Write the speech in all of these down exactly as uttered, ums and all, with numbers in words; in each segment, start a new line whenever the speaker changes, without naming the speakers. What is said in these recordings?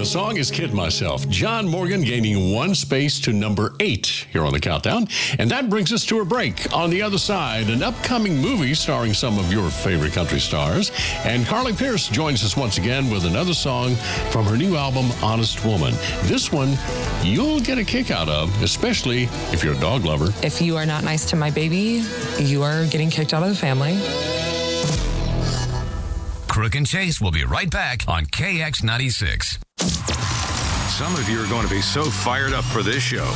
song is Kid Myself. John Morgan gaining one space to number eight here on the countdown. And that brings us to a break. On the other side, an upcoming movie starring some of your favorite country stars. And Carly Pearce joins us once again with another song from her new album, Honest Woman. This one you'll get a kick out of, especially if you're a dog lover.
If you are not nice to my baby, you are getting kicked out of the family.
Crook and Chase will be right back on K X ninety-six.
Some of you are going to be so fired up for this show.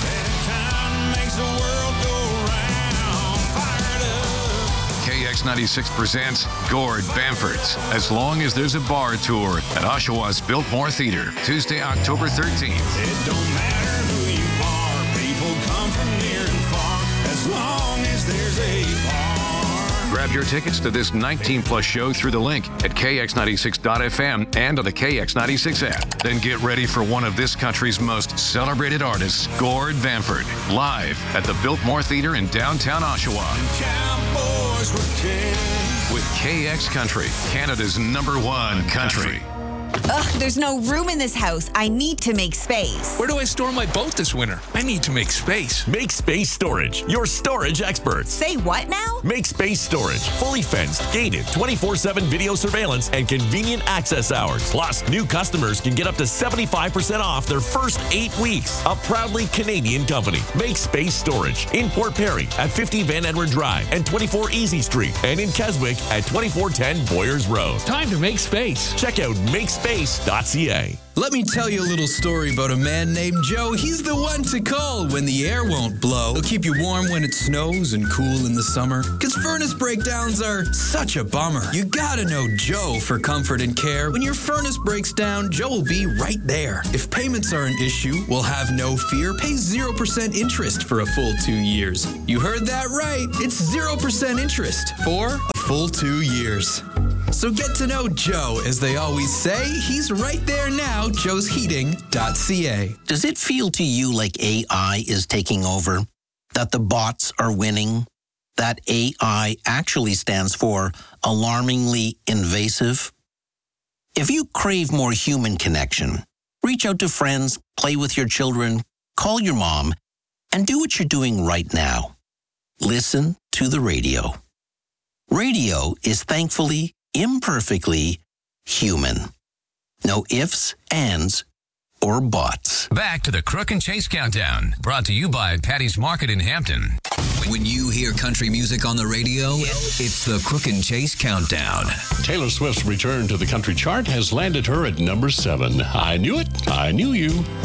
K X ninety-six presents Gord Bamford's As Long as There's a Bar Tour at Oshawa's Biltmore Theater, Tuesday, October thirteenth.
It don't matter who you are, people come from near and far, as long as there's a bar.
Grab your tickets to this nineteen-plus show through the link at K X ninety-six dot F M and on the K X ninety-six app. Then get ready for one of this country's most celebrated artists, Gord Bamford, live at the Biltmore Theater in downtown Oshawa.
Cowboys were kings.
With K X Country, Canada's number one country.
Ugh, there's no room in this house. I need to make space.
Where do I store my boat this winter? I need to make space.
Make Space Storage, your storage experts.
Say what now?
Make Space Storage, fully fenced, gated, twenty-four seven video surveillance, and convenient access hours. Plus, new customers can get up to seventy-five percent off their first eight weeks. A proudly Canadian company. Make Space Storage in Port Perry at fifty Van Edward Drive and twenty-four Easy Street, and in Keswick at twenty-four ten Boyers Road.
Time to make space.
Check out make space dot c a.
Let me tell you a little story about a man named Joe. He's the one to call when the air won't blow. He'll keep you warm when it snows and cool in the summer. Because furnace breakdowns are such a bummer. You gotta know Joe for comfort and care. When your furnace breaks down, Joe will be right there. If payments are an issue, we'll have no fear. Pay zero percent interest for a full two years. You heard that right. It's zero percent interest for a full two years. So get to know Joe, as they always say. He's right there now, joes heating dot c a.
Does it feel to you like A I is taking over? That the bots are winning? That A I actually stands for alarmingly invasive? If you crave more human connection, reach out to friends, play with your children, call your mom, and do what you're doing right now. Listen to the radio. Radio is thankfully imperfectly human. No ifs, ands, or buts.
Back to the Crook and Chase Countdown, brought to you by Patty's Market in Hampton.
When you hear country music on the radio, it's the Crook and Chase Countdown.
Taylor Swift's return to the country chart has landed her at number seven. I Knew It, I Knew You.